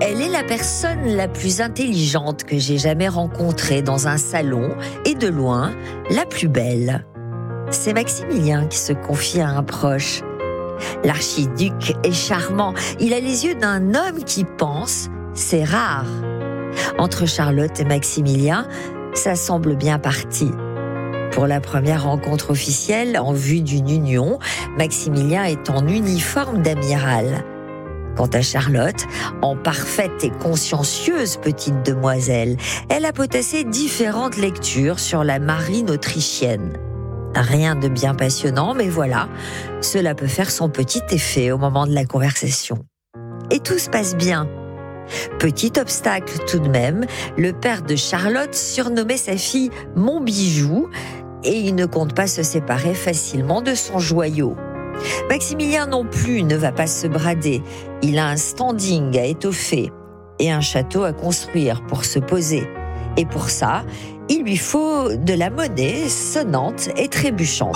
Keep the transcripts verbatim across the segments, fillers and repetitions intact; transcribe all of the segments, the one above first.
Elle est la personne la plus intelligente que j'ai jamais rencontrée dans un salon et de loin, la plus belle. C'est Maximilien qui se confie à un proche. L'archiduc est charmant. Il a les yeux d'un homme qui pense. C'est rare. Entre Charlotte et Maximilien, ça semble bien parti. Pour la première rencontre officielle en vue d'une union, Maximilien est en uniforme d'amiral. Quant à Charlotte, en parfaite et consciencieuse petite demoiselle, elle a potassé différentes lectures sur la marine autrichienne. Rien de bien passionnant, mais voilà, cela peut faire son petit effet au moment de la conversation. Et tout se passe bien. Petit obstacle tout de même, le père de Charlotte surnommait sa fille « mon bijou » et il ne compte pas se séparer facilement de son joyau. Maximilien non plus ne va pas se brader. Il a un standing à étoffer et un château à construire pour se poser. Et pour ça, il lui faut de la monnaie sonnante et trébuchante.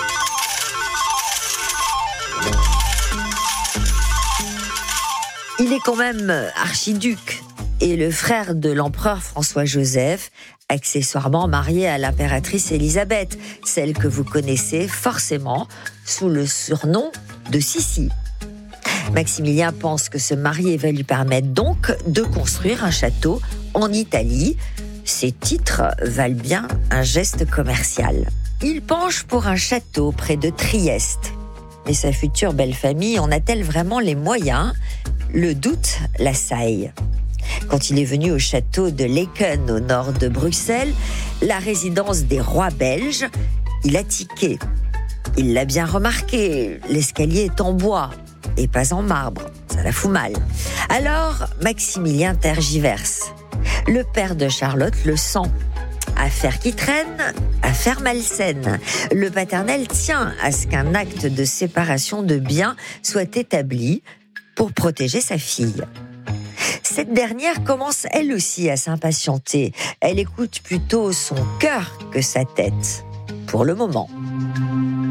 Il est quand même archiduc et le frère de l'empereur François-Joseph, accessoirement marié à l'impératrice Élisabeth, celle que vous connaissez forcément sous le surnom de Sissi. Maximilien pense que se marier va lui permettre donc de construire un château en Italie. Ces titres valent bien un geste commercial. Il penche pour un château près de Trieste. Mais sa future belle famille en a-t-elle vraiment les moyens ? Le doute l'assaille. Quand il est venu au château de Laeken, au nord de Bruxelles, la résidence des rois belges, il a tiqué. Il l'a bien remarqué, l'escalier est en bois et pas en marbre, ça la fout mal. Alors, Maximilien tergiverse. Le père de Charlotte le sent. Affaire qui traîne, affaire malsaine. Le paternel tient à ce qu'un acte de séparation de biens soit établi pour protéger sa fille. Cette dernière commence elle aussi à s'impatienter. Elle écoute plutôt son cœur que sa tête, pour le moment.